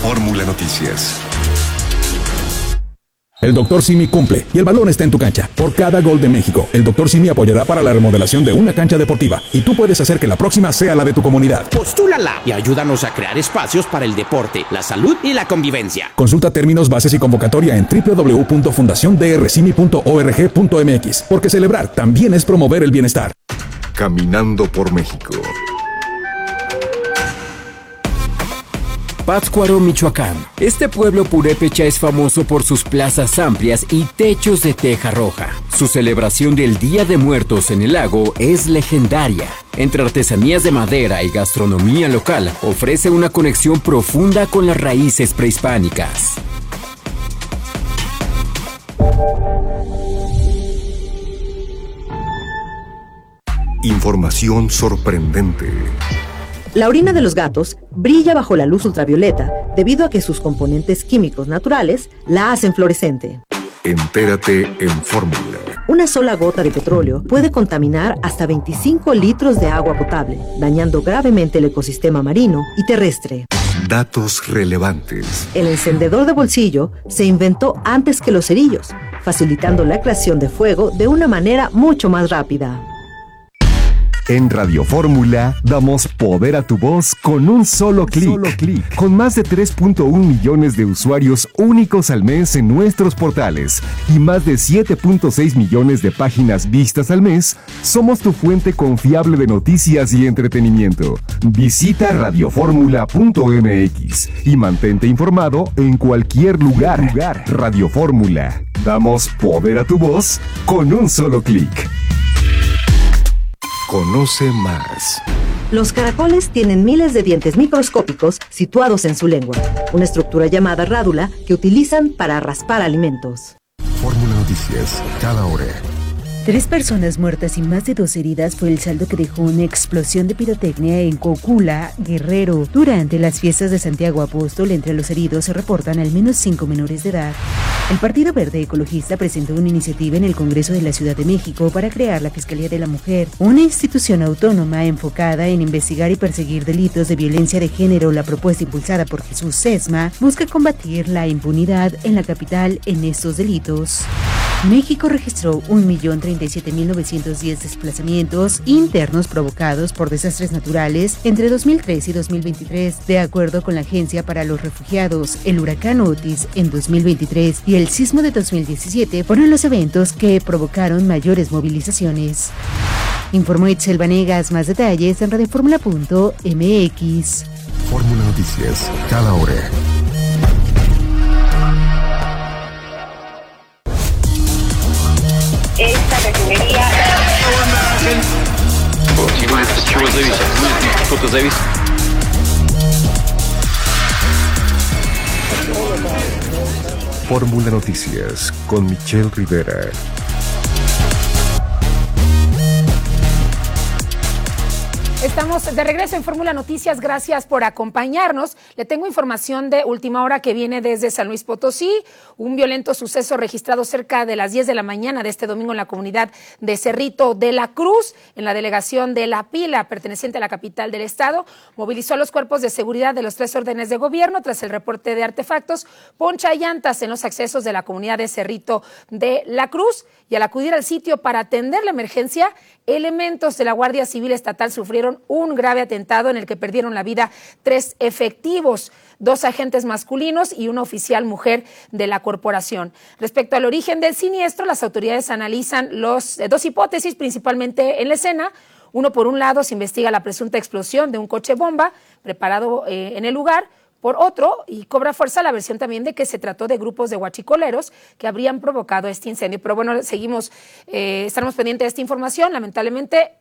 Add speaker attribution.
Speaker 1: Fórmula Noticias.
Speaker 2: El Dr. Simi cumple y el balón está en tu cancha. Por cada gol de México, el Dr. Simi apoyará para la remodelación de una cancha deportiva y tú puedes hacer que la próxima sea la de tu comunidad.
Speaker 3: Postúlala y ayúdanos a crear espacios para el deporte, la salud y la convivencia.
Speaker 2: Consulta términos, bases y convocatoria en www.fundaciondrcimi.org.mx, porque celebrar también es promover el bienestar.
Speaker 1: Caminando por México.
Speaker 4: Pátzcuaro, Michoacán. Este pueblo purépecha es famoso por sus plazas amplias y techos de teja roja. Su celebración del Día de Muertos en el lago es legendaria. Entre artesanías de madera y gastronomía local, ofrece una conexión profunda con las raíces prehispánicas.
Speaker 1: Información sorprendente.
Speaker 5: La orina de los gatos brilla bajo la luz ultravioleta debido a que sus componentes químicos naturales la hacen fluorescente.
Speaker 1: Entérate en Fórmula.
Speaker 5: Una sola gota de petróleo puede contaminar hasta 25 litros de agua potable, dañando gravemente el ecosistema marino y terrestre.
Speaker 1: Datos relevantes.
Speaker 5: El encendedor de bolsillo se inventó antes que los cerillos, facilitando la creación de fuego de una manera mucho más rápida.
Speaker 6: En Radio Fórmula damos poder a tu voz con un solo clic. Con más de 3.1 millones de usuarios únicos al mes en nuestros portales y más de 7.6 millones de páginas vistas al mes, somos tu fuente confiable de noticias y entretenimiento. Visita radioformula.mx y mantente informado en cualquier lugar. Radio Fórmula. Damos poder a tu voz con un solo clic.
Speaker 1: Conoce más.
Speaker 5: Los caracoles tienen miles de dientes microscópicos situados en su lengua, una estructura llamada rádula que utilizan para raspar alimentos.
Speaker 1: Fórmula Noticias, cada hora.
Speaker 7: 3 personas muertas y más de 2 heridas fue el saldo que dejó una explosión de pirotecnia en Cocula, Guerrero. Durante las fiestas de Santiago Apóstol, entre los heridos se reportan al menos 5 menores de edad. El Partido Verde Ecologista presentó una iniciativa en el Congreso de la Ciudad de México para crear la Fiscalía de la Mujer, una institución autónoma enfocada en investigar y perseguir delitos de violencia de género. La propuesta impulsada por Jesús Sesma busca combatir la impunidad en la capital en estos delitos. México registró 1.037.910 desplazamientos internos provocados por desastres naturales entre 2003 y 2023, de acuerdo con la Agencia para los Refugiados. El huracán Otis en 2023 y el sismo de 2017 fueron los eventos que provocaron mayores movilizaciones. Informó Itzel Vanegas. Más detalles en radioformula.mx.
Speaker 1: Fórmula Noticias, cada hora.
Speaker 8: Esta refinería...
Speaker 1: Fórmula Noticias con Michelle Rivera.
Speaker 9: Estamos de regreso en Fórmula Noticias, gracias por acompañarnos. Le tengo información de última hora que viene desde San Luis Potosí. Un violento suceso registrado cerca de las 10 de la mañana de este domingo en la comunidad de Cerrito de la Cruz, en la delegación de La Pila, perteneciente a la capital del estado. Movilizó a los cuerpos de seguridad de los 3 órdenes de gobierno tras el reporte de artefactos, poncha y llantas en los accesos de la comunidad de Cerrito de la Cruz. Y al acudir al sitio para atender la emergencia, elementos de la Guardia Civil Estatal sufrieron un grave atentado en el que perdieron la vida 3 efectivos, 2 agentes masculinos y una oficial mujer de la corporación. Respecto al origen del siniestro, las autoridades analizan 2 hipótesis, principalmente en la escena. Uno, por un lado, se investiga la presunta explosión de un coche bomba preparado en el lugar. Por otro, y cobra fuerza la versión también de que se trató de grupos de huachicoleros que habrían provocado este incendio. Pero bueno, estaremos pendientes de esta información. Lamentablemente,